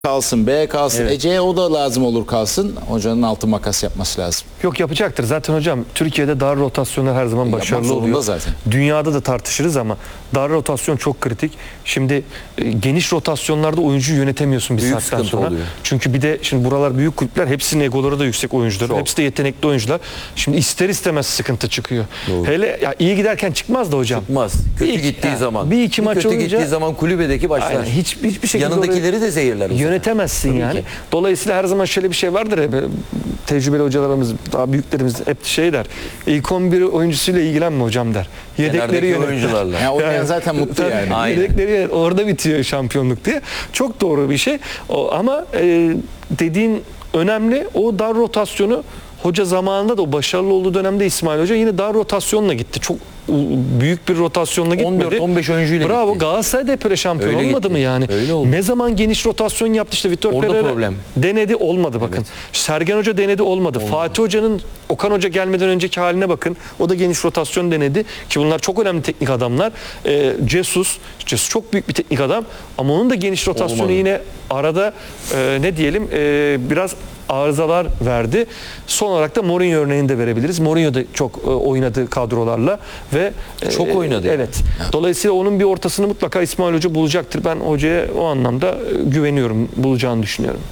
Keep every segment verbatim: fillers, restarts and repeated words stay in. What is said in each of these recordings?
kalsın, B kalsın, Evet. E, C o da lazım olur kalsın. Hocanın altı makas yapması lazım. Yok, yapacaktır. Zaten hocam Türkiye'de dar rotasyonlar her zaman Yapmak başarılı zorunda oluyor. zaten. Dünyada da tartışırız ama dar rotasyon çok kritik. Şimdi e, geniş rotasyonlarda oyuncuyu yönetemiyorsun bir Büyük saatten sıkıntı sonra. oluyor. Çünkü bir de şimdi buralar büyük kulüpler, hepsinin egoları da yüksek oyuncular. Çok. Hepsi de yetenekli oyuncular. Şimdi ister istemez sıkıntı çıkıyor. Doğru. Hele ya iyi giderken çıkmaz da hocam. Çıkmaz. Kötü Bir iki- gittiği ha, zaman. bir iki maç kötü olunca- gittiği zaman kulübedeki başlar. Aynen, hiç, hiçbir şekilde Yanındakileri orayı de zehirler. o zaman. yönetemezsin Tabii yani. ki. Dolayısıyla her zaman şöyle bir şey vardır ya, böyle tecrübeli hocalarımız, daha büyüklerimiz hep şey der. İlk on bir oyuncusuyla ilgilenme hocam der. Yedekleri Kenardaki yönet. oyuncularla. Yani oynayan zaten mutlu Tabii, yani. Aynen. Yedekleri yönet. Orada bitiyor şampiyonluk diye. Çok doğru bir şey. O, ama e, dediğin önemli. O dar rotasyonu hoca zamanında da, o başarılı olduğu dönemde İsmail Hoca yine dar rotasyonla gitti. Çok büyük bir rotasyonla gitmedi. on dört on beş oyuncuyla Bravo. gitti. Galatasaray da hep öyle şampiyon Öyle olmadı gitti. mı yani? Öyle oldu. Ne zaman geniş rotasyon yaptı işte Vitor Orada Pereira problem. denedi, olmadı bakın. Sergen Hoca denedi, olmadı. Fatih Hoca'nın Okan Hoca gelmeden önceki haline bakın. O da geniş rotasyon denedi ki bunlar çok önemli teknik adamlar. Ee, Jesus, Jesus çok büyük bir teknik adam ama onun da geniş rotasyonu Olmadı. yine arada e, ne diyelim e, biraz arızalar verdi. Son olarak da Mourinho örneğini de verebiliriz. Mourinho da çok e, oynadı kadrolarla ve e, Çok oynadı yani. Evet. Dolayısıyla onun bir ortasını mutlaka İsmail Hoca bulacaktır. Ben hocaya o anlamda e, güveniyorum. Bulacağını düşünüyorum.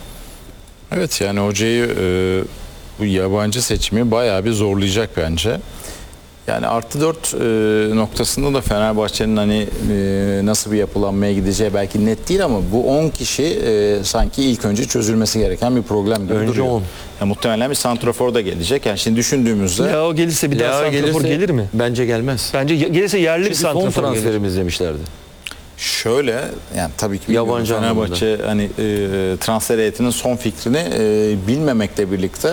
Evet, yani hocayı e, bu yabancı seçimi bayağı bir zorlayacak bence. Yani artı dört e, noktasında da Fenerbahçe'nin hani e, nasıl bir yapılanmaya gideceği belki net değil ama bu on kişi e, sanki ilk önce çözülmesi gereken bir problem gibi Önce duruyor. on. Yani muhtemelen bir santrafor da gelecek. Yani şimdi düşündüğümüzde Ya o gelirse bir daha Leao santrafor gelirse gelir mi? Bence gelmez. Bence ye- gelirse yerli bir Çünkü son santrafor gelir. transferimiz demişlerdi. şöyle, yani tabii ki bilmiyorum, Yabancı Fenerbahçe hani e, transfer heyetinin son fikrini e, bilmemekle birlikte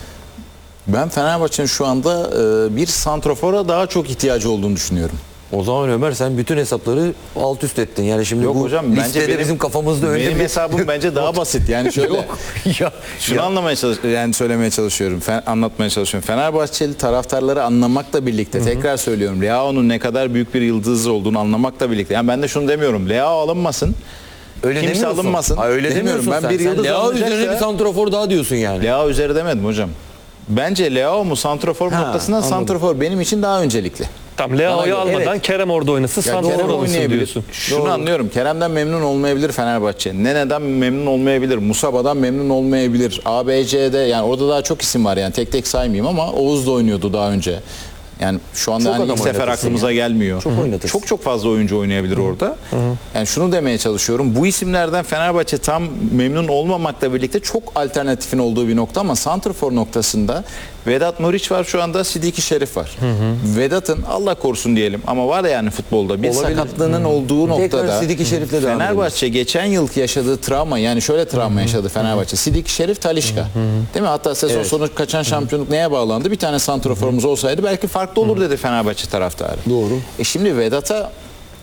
ben Fenerbahçe'nin şu anda e, bir santrafora daha çok ihtiyacı olduğunu düşünüyorum. O zaman Ömer sen bütün hesapları alt üst ettin. Yani şimdi Yok bu hocam, bence listede benim- bizim kafamızda öyle Benim bir hesabım bence daha basit. Yani şöyle Yok. ya, şunu ya. anlamaya çalış yani söylemeye çalışıyorum. Fe- anlatmaya çalışıyorum. Fenerbahçeli taraftarları anlamakla birlikte tekrar söylüyorum. Leao'nun ne kadar büyük bir yıldız olduğunu anlamakla birlikte. Yani ben de şunu demiyorum. Leao alınmasın. Öyle Kimse demiyorsun. alınmasın. Ha, öyle Demiyorum. demiyorsun Ben sen. bir Sen yıldız Leao alınacaksa- üzerine bir santrafor daha diyorsun yani. Leao üzeri demedim hocam. Bence Leao mu santrafor Ha, noktasından anladım. santrafor benim için daha öncelikli. Tamam, Leao'yu Bana- almadan evet. Kerem orada oynasın, Yani santrafor Kerem oynasın oynayabilir. diyorsun. Şunu Doğru. anlıyorum. Kerem'den memnun olmayabilir Fenerbahçe. Nene'den memnun olmayabilir. Musaba'dan memnun olmayabilir. A B C'de yani orada daha çok isim var yani tek tek saymayayım ama Oğuz da oynuyordu daha önce. Yani şu anda Çok hani adam ilk sefer oynatırsın aklımıza ya. gelmiyor. Çok oynatırsın. Çok çok fazla oyuncu oynayabilir orada. Yani şunu demeye çalışıyorum. Bu isimlerden Fenerbahçe tam memnun olmamakla birlikte çok alternatifin olduğu bir nokta ama santrfor noktasında Vedat Muriç var şu anda, Sidiki Şerif var. Vedat'ın Allah korusun diyelim ama var ya yani futbolda bir Olabilir. sakatlığının olduğu Tekrar noktada Sidiki Şerif'le devam Fenerbahçe geçen yılki yaşadığı travma, yani şöyle travma yaşadı Fenerbahçe. Sidiki Şerif, Talişka. Değil mi? Hatta sezon Evet. sonu kaçan şampiyonluk neye bağlandı? Bir tane santroforumuz olsaydı belki farklı olur dedi Fenerbahçe taraftarı. Doğru. E şimdi Vedat'a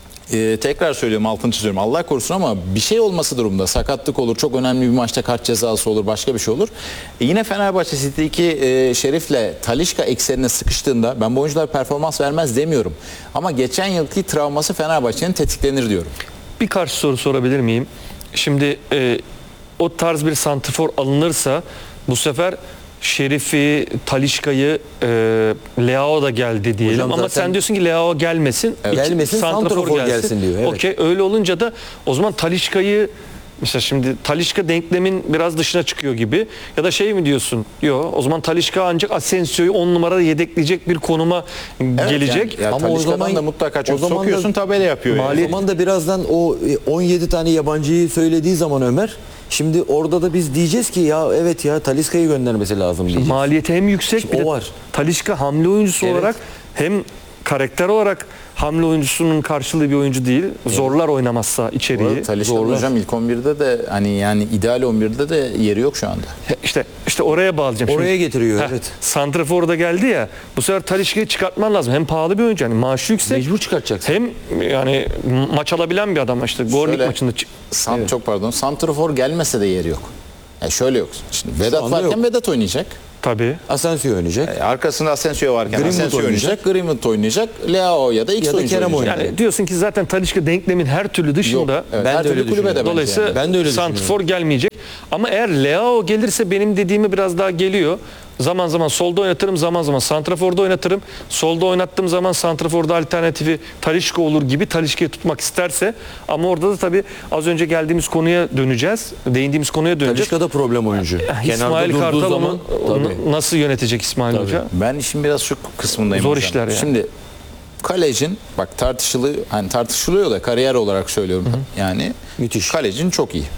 e, tekrar söylüyorum, altını çiziyorum. Allah korusun ama bir şey olması durumda. Sakatlık olur, çok önemli bir maçta kart cezası olur, başka bir şey olur. E yine Fenerbahçe Sidiki e, Şerif'le Talişka eksenine sıkıştığında ben bu oyuncular performans vermez demiyorum. Ama geçen yılki travması Fenerbahçe'nin tetiklenir diyorum. Bir karşı soru sorabilir miyim? Şimdi e, o tarz bir santrafor alınırsa bu sefer Şerif'i, Talişka'yı, e, Leao da geldi diyelim. Hocam Ama zaten- sen diyorsun ki Leao gelmesin. Evet. iki- Gelmesin, santrafor gelsin diyor, evet. Okey, öyle olunca da o zaman Talişka'yı, mesela şimdi Talişka denklemin biraz dışına çıkıyor gibi. Ya da şey mi diyorsun? Yok, o zaman Talişka ancak Asensio'yu on numarada yedekleyecek bir konuma gelecek. Yani, ya Ama o Talişka'dan zaman- da mutlaka o çok zaman da sokuyorsun, tabela yapıyor. yani. O zaman da birazdan o on yedi tane yabancıyı söylediği zaman Ömer, şimdi orada da biz diyeceğiz ki ya evet ya Talisca'yı göndermesi lazım diyeceğiz. Maliyeti hem yüksek, Şimdi bir de o var. Talişka hamle oyuncusu Evet. olarak hem karakter olarak hamle oyuncusunun karşılığı bir oyuncu değil. Zorlar oynamazsa Bu arada içeriği. Talişka'nın Zorlar. hocam ilk on birde de hani yani ideal on birde de yeri yok şu anda. İşte işte oraya bağlayacağım. Oraya Şimdi- getiriyor, Heh, evet. Santrafor da geldi ya. Bu sefer Talişka'yı çıkartman lazım. Hem pahalı bir oyuncu, yani maaşı yüksek. Mecbur çıkartacaksın. Hem yani maç alabilen bir adam işte. Gorlik Şöyle, maçında çık- Sant, Evet. Çok pardon. Santrafor gelmese de yeri yok. Yani şöyle yok. Şimdi Vedat anda varken yok. Vedat oynayacak. Tabii. Asensio oynayacak. E, arkasında Asensio varken Greenwood Asensio oynayacak, oynayacak. Greenwood oynayacak, Leao ya da X Ya da oyuncu Kerem oynayacak. oynayacak. Yani diyorsun ki zaten Talisca denklemin her türlü dışında Yok, evet, Ben her de öyle türlü kulübe de düşünüyorum. bence dolayısıyla yani. Ben de öyle santrfor gelmeyecek. Ama eğer Leao gelirse benim dediğimi biraz daha geliyor. Zaman zaman solda oynatırım, zaman zaman santraforda oynatırım. Solda oynattığım zaman santraforda alternatifi Talisca olur gibi Talisca'yı tutmak isterse. Ama orada da tabii az önce geldiğimiz konuya döneceğiz. Değindiğimiz konuya döneceğiz. Talisca da problem oyuncu. İsmail durduğu Kartal zaman onu tabii. onu nasıl yönetecek İsmail Hoca? Ben işin biraz şu kısmındayım Zor hocam. işler yani. Şimdi kalecin bak tartışılı hani tartışılıyor da kariyer olarak söylüyorum. Yani Müthiş. kalecin çok iyi.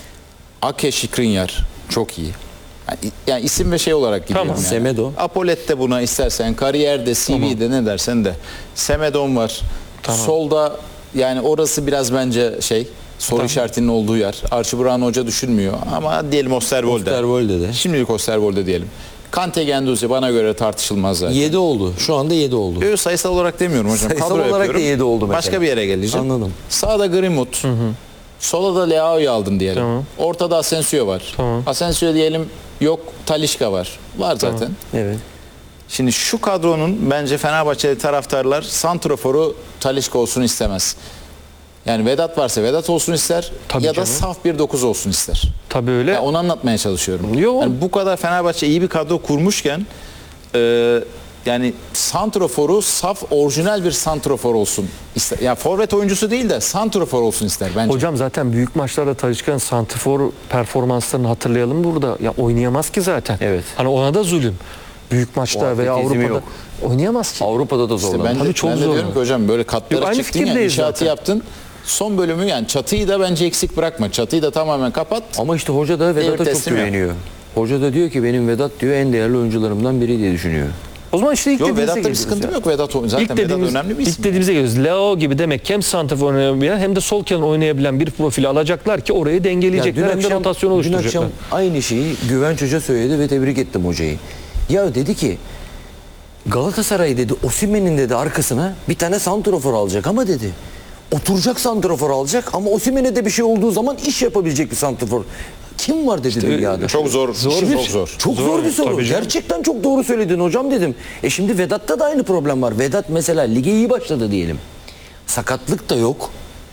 Ake Skriniar çok iyi. Yani, yani isim ve şey olarak gidiyorum Tamam. yani. Semedo. Apolet'te buna istersen kariyerde C V'de ne dersen de. Semedon var. Tamam. Solda yani orası biraz bence şey soru işaretinin olduğu yer. Archie Brown Hoca düşünmüyor ama diyelim Osterwolde. Osterwolde de. Şimdilik Osterwolde diyelim. Kante Guendouzi bana göre tartışılmaz zaten. yedi oldu. Şu anda yedi oldu. Yo, sayısal olarak demiyorum hocam. Sayısal Kadro olarak yapıyorum. da yedi oldu mesela. Başka bir yere geleceğim. Anladım. Sağda Greenwood. Sola da Leao'yu aldın diyelim. Tamam. Ortada Asensio var. Tamam. Asensio diyelim yok Talisca var. Var zaten. Evet. Şimdi şu kadronun bence Fenerbahçeli taraftarlar santroforu Talisca olsun istemez. Yani Vedat varsa Vedat olsun ister Tabii ya da canım. saf bir dokuz olsun ister. Tabii öyle. Ya onu anlatmaya çalışıyorum. Yo. Yani bu kadar Fenerbahçe iyi bir kadro kurmuşken e, yani santroforu saf orijinal bir santrofor olsun ister. Ya forvet oyuncusu değil de santrofor olsun ister bence. Hocam zaten büyük maçlarda Talisca'nın santrfor performanslarını hatırlayalım burada. Ya oynayamaz ki zaten. Evet. Hani ona da zulüm. Büyük maçta O veya atletizmi Avrupa'da yok. oynayamaz ki. Avrupa'da da İşte zorlandı. ben de, Tabii çok ben de zor. diyorum ki hocam böyle katlara Yok, aynı çıktın ya fikirdeyiz inşaatı zaten. yaptın. Son bölümü yani çatıyı da bence eksik bırakma. Çatıyı da tamamen kapat. Ama işte hoca da Vedat'a çok teslim yap. güveniyor. Hoca da diyor ki benim Vedat diyor en değerli oyuncularımdan biri diye düşünüyor. O zaman işte ilk Yok dediğimize Vedat'ta bir geliyoruz sıkıntı ya. yok. Vedat zaten İlk Vedat dediğimiz, önemli bir isim. ilk dediğimize geliyoruz. Leo gibi demek ki hem santrafor oynayabilen hem de sol kenar oynayabilen bir profili alacaklar ki orayı dengeleyecekler hem de rotasyon dün oluşturacaklar. akşam aynı şeyi Güvenç Hoca söyledi ve tebrik ettim hocayı. Ya dedi ki Galatasaray dedi Osimhen'in dedi arkasına bir tane santrafor alacak ama dedi oturacak santrafor alacak ama Osimhen'e de bir şey olduğu zaman iş yapabilecek bir santrafor. Kim var dedi dünyada? Çok zor. Zor çok bir- zor. Çok zor, bir soru. tabii canım. Gerçekten çok doğru söyledin hocam dedim. E şimdi Vedat'ta da aynı problem var. Vedat mesela lige iyi başladı diyelim. Sakatlık da yok.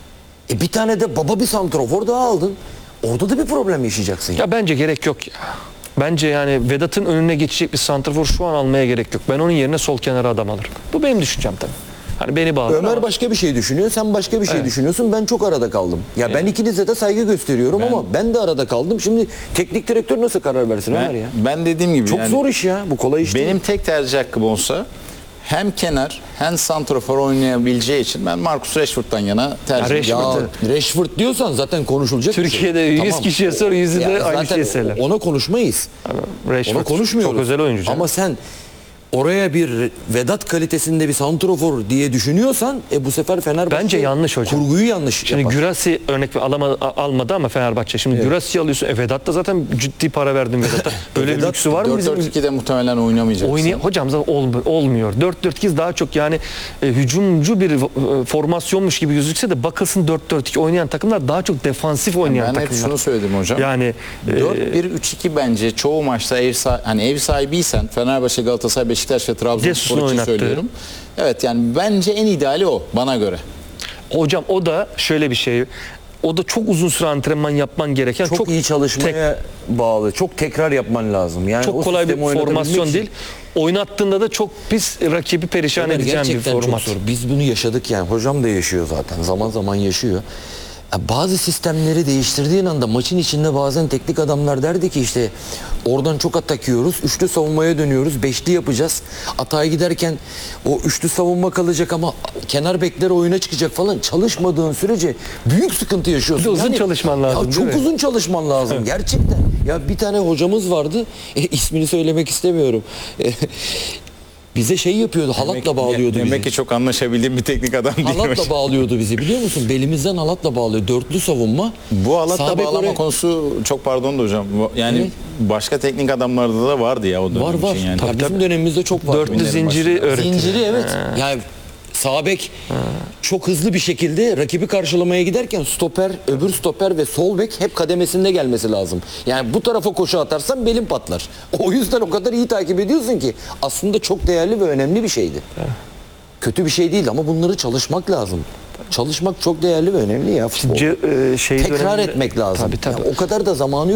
E bir tane de baba bir santrafor daha aldın. Orada da bir problem yaşayacaksın. Ya. Ya bence gerek yok ya. Bence yani Vedat'ın önüne geçecek bir santrafor şu an almaya gerek yok. Ben onun yerine sol kenara adam alırım. Bu benim düşüncem tabii. Hani beni bağlar Ömer ama- başka bir şey düşünüyor, sen başka bir şey düşünüyorsun. Ben çok arada kaldım. Ya ben ikinize de saygı gösteriyorum ama ben de arada kaldım. Şimdi teknik direktör nasıl karar versin Ömer Ben, ya? ben dediğim gibi Çok yani zor iş ya. Bu kolay iş değil. benim tek tercih hakkım olsa hem kenar hem santrafor oynayabileceği için ben Marcus Rashford'dan yana tercih Ya ediyorum. Rashford- Ya Rashford diyorsan zaten konuşulacak bir şey. Türkiye'de yüz Tamam. kişiye sor yüzü Ya de aynı zaten şeyi söyler. Ona konuşmayız. Rashford Ona konuşmuyoruz. çok özel oyuncu. canım. Ama sen oraya bir Vedat kalitesinde bir santrafor diye düşünüyorsan e bu sefer Fenerbahçe Bence yanlış hocam. kurguyu yanlış Şimdi yapar. Gürasi örnek alama, almadı ama Fenerbahçe. Şimdi Gürasi'yi alıyorsun. E Vedat da zaten ciddi para verdim Vedat'a. Böyle bir Vedat lüksü var mı dört bizim? dört ikide muhtemelen oynamayacak. Oynay hocam zaten olm- olmuyor. dört dört iki daha çok yani e, hücumcu bir e, formasyonmuş gibi gözükse de bakılsın dört dört iki oynayan takımlar daha çok defansif oynayan Ben hep takımlar. şunu söyledim hocam. Yani e, dört bir üç iki bence çoğu maçta ev sahibi, hani ev sahibiysen Fenerbahçe, Galatasaray, Beşiktaş ve Trabzonspor Jesus'un için oynattığı. söylüyorum. Evet yani bence en ideali o bana göre. hocam o da şöyle bir şey. O da çok uzun süre antrenman yapman gereken çok, çok, iyi çalışmaya bağlı. Çok tekrar yapman lazım. Yani çok o kolay bir sistemi oynatabilmek formasyon için- değil. Oynattığında da çok pis rakibi perişan Ömer, edeceğin bir gerçekten çok format. zor. Biz bunu yaşadık yani. Hocam da yaşıyor zaten. Zaman zaman yaşıyor. Ya bazı sistemleri değiştirdiğin anda maçın içinde bazen teknik adamlar derdi ki işte oradan çok atak yiyoruz. Üçlü savunmaya dönüyoruz. Beşli yapacağız. Atağa giderken o üçlü savunma kalacak ama kenar bekler oyuna çıkacak falan. Çalışmadığın sürece büyük sıkıntı yaşıyorsun. Bir de uzun çalışman lazım, Ya değil çok mi? uzun çalışman lazım. Gerçekten. Ya bir tane hocamız vardı. E, ismini söylemek istemiyorum. E, bize şey yapıyordu. Halatla bağlıyordu bizi. Demek ki çok anlaşabildiğim bir teknik adam değil. Halatla bağlıyordu bizi biliyor musun? Belimizden halatla bağlıyor. Dörtlü savunma. Bu halatla Sağ bek bağlama oraya- konusu çok pardon da hocam. Bu- Yani Evet. başka teknik adamlarda da vardı ya o dönem Var var. için yani. Ya bizim dönemimizde çok var. Dörtlü zinciri öğretti. Zinciri evet. Yani Sağ bek çok hızlı bir şekilde rakibi karşılamaya giderken stoper, öbür stoper ve sol bek hep kademesinde gelmesi lazım. Yani bu tarafa koşu atarsan belin patlar. O yüzden o kadar iyi takip ediyorsun ki aslında çok değerli ve önemli bir şeydi. Kötü bir şey değil ama bunları çalışmak lazım. Çalışmak çok değerli ve önemli ya. futbol. Ce- e, şey Tekrar döneminde- etmek lazım. Tabii, tabii. Yani o kadar da zamanı yok.